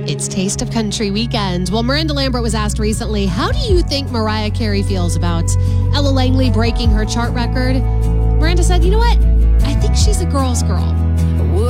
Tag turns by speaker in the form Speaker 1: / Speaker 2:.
Speaker 1: It's Taste of Country Weekend. Well, Miranda Lambert was asked recently, how do you think Mariah Carey feels about Ella Langley breaking her chart record? Miranda said, you know what? I think she's a girl's girl.